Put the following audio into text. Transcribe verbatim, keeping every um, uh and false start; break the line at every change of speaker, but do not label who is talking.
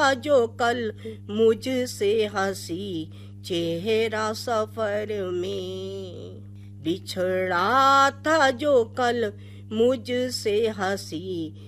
था जो कल मुझसे हंसी चेहरा सफर में, बिछड़ा था जो कल मुझसे हंसी